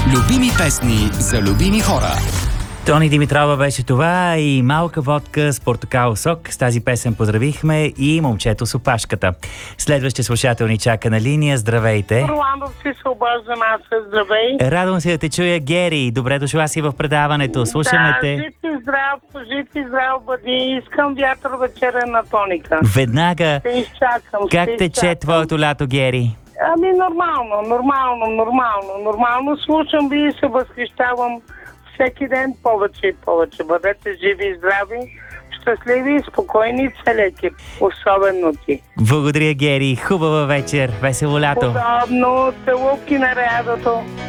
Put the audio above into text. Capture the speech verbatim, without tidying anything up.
Любими песни за любими хора. Тони Димитрова беше това и малка водка с портокал сок. С тази песен поздравихме и момчето с опашката. Следващия слушател ни чака на линия. Здравейте. Орландов си се обаждам аз. Здравей. Радвам се да те чуя, Гери. Добре дошла си в предаването. Слушаме да, те. жив и здрав, жив и здрав бъди. Искам вятър вечерен на Тоника. Веднага. Ще изчакам. Как ще тече изчакам. твоето лято, Гери? Ами нормално, нормално, нормално, нормално. Слушам ви и се възхищавам всеки ден повече и повече. Бъдете живи и здрави, щастливи и спокойни целият екип. Особено ти. Благодаря, Гери. Хубава вечер. Весело лято. Подобно, целувки на рядото.